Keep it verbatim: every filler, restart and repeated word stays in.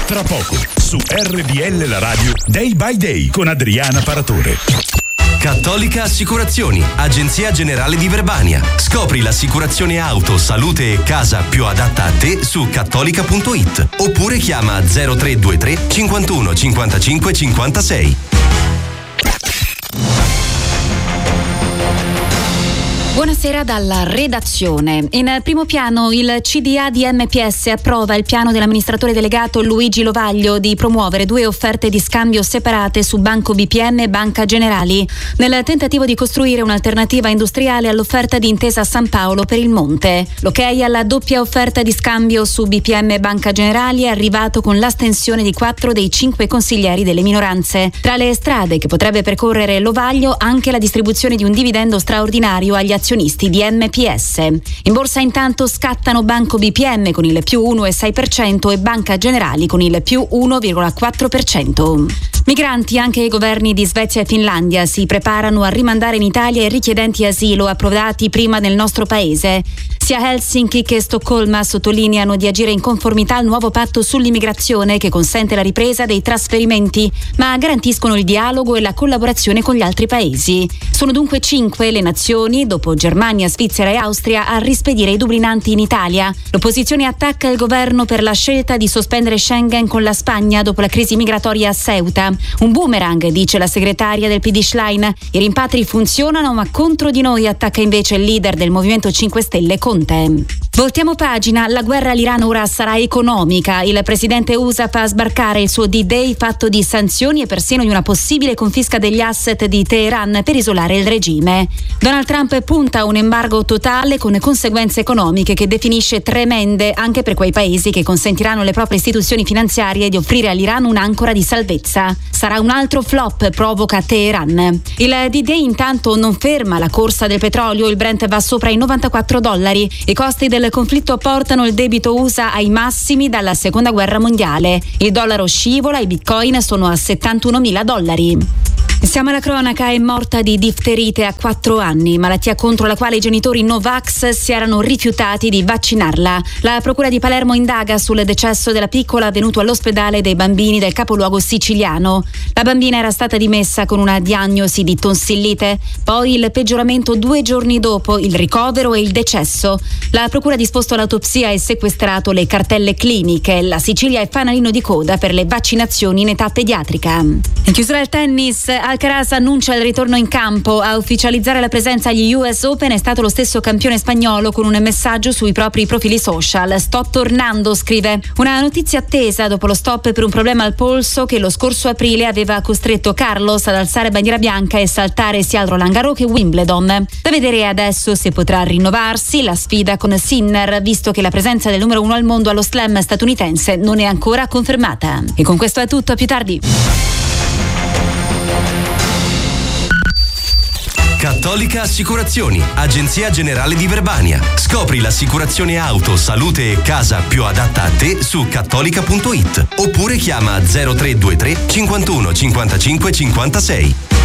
Tra poco su R D L La Radio Day by Day con Adriana Paratore. Cattolica Assicurazioni, agenzia generale di Verbania. Scopri l'assicurazione auto, salute e casa più adatta a te su cattolica punto it oppure chiama zero tre due tre cinquantuno cinquantacinque cinquantasei. Buonasera dalla redazione. In primo piano il C D A di M P S approva il piano dell'amministratore delegato Luigi Lovaglio di promuovere due offerte di scambio separate su Banco B P M e Banca Generali, nel tentativo di costruire un'alternativa industriale all'offerta di Intesa San Paolo per il Monte. L'ok alla doppia offerta di scambio su B P M e Banca Generali è arrivato con l'astensione di quattro dei cinque consiglieri delle minoranze. Tra le strade che potrebbe percorrere Lovaglio anche la distribuzione di un dividendo straordinario agli azionisti di M P S. In borsa intanto scattano Banco B P M con il più uno virgola sei per cento e Banca Generali con il più uno virgola quattro per cento. Migranti, anche i governi di Svezia e Finlandia si preparano a rimandare in Italia i richiedenti asilo approdati prima nel nostro paese. Sia Helsinki che Stoccolma sottolineano di agire in conformità al nuovo patto sull'immigrazione che consente la ripresa dei trasferimenti, ma garantiscono il dialogo e la collaborazione con gli altri paesi. Sono dunque cinque le nazioni, dopo Germania, Svizzera e Austria, a rispedire i dublinanti in Italia. L'opposizione attacca il governo per la scelta di sospendere Schengen con la Spagna dopo la crisi migratoria a Ceuta. Un boomerang, dice la segretaria del P D Schlein. I rimpatri funzionano, ma contro di noi, attacca invece il leader del Movimento cinque Stelle, Conte. Voltiamo pagina, la guerra all'Iran ora sarà economica. Il presidente U S A fa sbarcare il suo D-Day fatto di sanzioni e persino di una possibile confisca degli asset di Teheran per isolare il regime. Donald Trump punta a un embargo totale con conseguenze economiche che definisce tremende anche per quei paesi che consentiranno alle proprie istituzioni finanziarie di offrire all'Iran un'ancora di salvezza. Sarà un altro flop, provoca Teheran. Il D-Day intanto non ferma la corsa del petrolio, il Brent va sopra i novantaquattro dollari. I costi del conflitto portano il debito U S A ai massimi dalla seconda guerra mondiale. Il dollaro scivola, i bitcoin sono a settantunomila dollari. Siamo alla cronaca, è morta di difterite a quattro anni, malattia contro la quale i genitori Novax si erano rifiutati di vaccinarla. La procura di Palermo indaga sul decesso della piccola avvenuto all'ospedale dei bambini del capoluogo siciliano. La bambina era stata dimessa con una diagnosi di tonsillite, poi il peggioramento due giorni dopo, il ricovero e il decesso. La procura ha disposto l'autopsia e sequestrato le cartelle cliniche. La Sicilia è fanalino di coda per le vaccinazioni in età pediatrica. In chiusura al tennis, Alcaraz annuncia il ritorno in campo. A ufficializzare la presenza agli U S Open è stato lo stesso campione spagnolo con un messaggio sui propri profili social. Sto tornando, scrive. Una notizia attesa dopo lo stop per un problema al polso che lo scorso aprile aveva costretto Carlos ad alzare bandiera bianca e saltare sia al Roland Garros che Wimbledon. Da vedere adesso se potrà rinnovarsi la sfida con Sinner, visto che la presenza del numero uno al mondo allo slam statunitense non è ancora confermata. E con questo è tutto, a più tardi. Cattolica Assicurazioni, agenzia generale di Verbania. Scopri l'assicurazione auto, salute e casa più adatta a te su cattolica punto it oppure chiama zero tre due tre cinquantuno cinquantacinque cinquantasei.